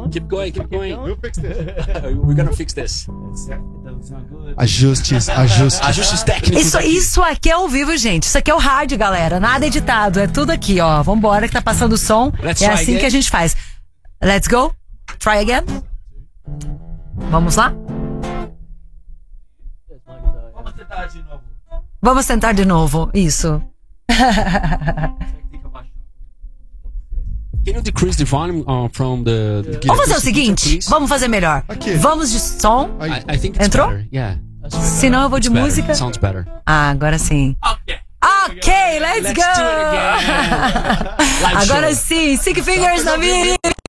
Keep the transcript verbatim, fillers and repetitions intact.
Keep going, keep going. We'll fix this. We're gonna fix this. Ajustes, ajustes. Ajustes técnicos. Isso, isso aqui é ao vivo, gente. Isso aqui é o rádio, galera. Nada editado. É tudo aqui, ó. Vambora que tá passando o som. Let's é try assim again. que a gente faz. Let's go. Try again. Vamos lá? Vamos tentar de novo. Vamos tentar de novo. Isso. Can you decrease the volume uh, from the... the Vamos fazer o speaker, seguinte. please? Vamos fazer melhor. Aqui. Vamos de som. Aí. I, I think it's Entrou? better. Yeah. Se não, eu vou de It's better. música. Sounds better. Ah, agora sim. Okay. Ok, let's, Let's go. do it again. Live Agora show. sim, Stick Fingers na minha.